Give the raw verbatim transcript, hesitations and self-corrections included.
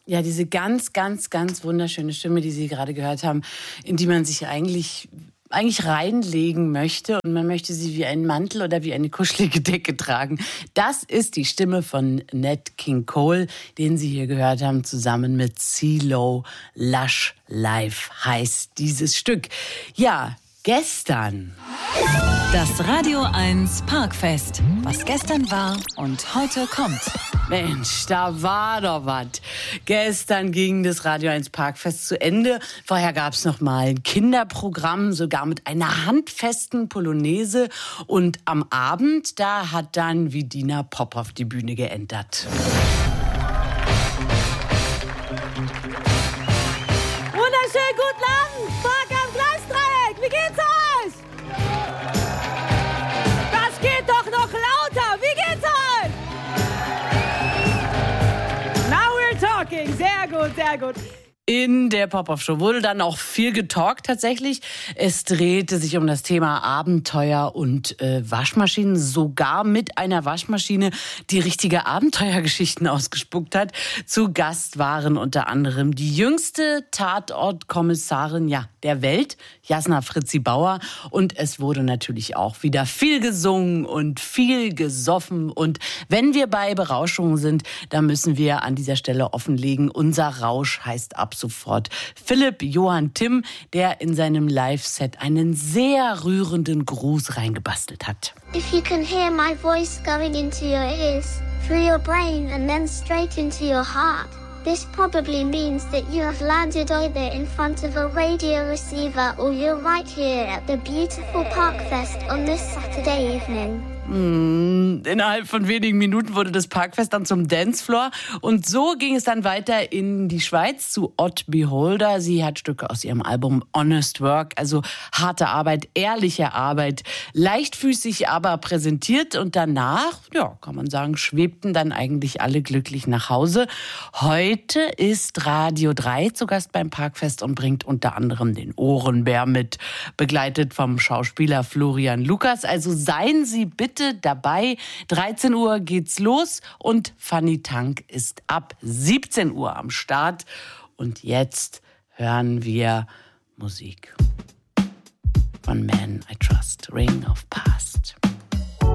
Ja, diese ganz, ganz, ganz wunderschöne Stimme, die Sie gerade gehört haben, in die man sich eigentlich, eigentlich reinlegen möchte und man möchte sie wie einen Mantel oder wie eine kuschelige Decke tragen. Das ist die Stimme von Nat King Cole, den Sie hier gehört haben, zusammen mit CeeLo. Lush Life heißt dieses Stück. Ja, gestern. Das Radio eins Parkfest. Was gestern war und heute kommt. Mensch, da war doch was. Gestern ging das Radio eins Parkfest zu Ende. Vorher gab es noch mal ein Kinderprogramm, sogar mit einer handfesten Polonaise. Und am Abend, da hat dann Vidina Popov die Bühne geentert. Wunderschön, guten Abend. Park am Gleisdreieck. Wie geht's euch? Das geht doch noch lauter. Wie geht's euch? Now we're talking. Sehr gut, sehr gut. In der Pop-Up-Show wurde dann auch viel getalkt tatsächlich. Es drehte sich um das Thema Abenteuer und äh, Waschmaschinen, sogar mit einer Waschmaschine, die richtige Abenteuergeschichten ausgespuckt hat. Zu Gast waren unter anderem die jüngste Tatortkommissarin ja, der Welt, Jasna Fritzi Bauer. Und es wurde natürlich auch wieder viel gesungen und viel gesoffen. Und wenn wir bei Berauschungen sind, dann müssen wir an dieser Stelle offenlegen, unser Rausch heißt ab sofort Philipp Johann Timm, der in seinem Live-Set einen sehr rührenden Gruß reingebastelt hat. If you can hear my voice going into your ears, through your brain and then straight into your heart, this probably means that you have landed either in front of a radio receiver or you're right here at the beautiful Parkfest on this Saturday evening. Mm, innerhalb von wenigen Minuten wurde das Parkfest dann zum Dancefloor und so ging es dann weiter in die Schweiz zu Odd Beholder. Sie hat Stücke aus ihrem Album Honest Work, also harte Arbeit, ehrliche Arbeit, leichtfüßig aber präsentiert und danach, ja, kann man sagen, schwebten dann eigentlich alle glücklich nach Hause. Heute ist Radio drei zu Gast beim Parkfest und bringt unter anderem den Ohrenbär mit, begleitet vom Schauspieler Florian Lukas. Also seien Sie bitte dabei. dreizehn Uhr geht's los und Fanny Tank ist ab siebzehn Uhr am Start. Und jetzt hören wir Musik von Man I Trust, Ring of Past.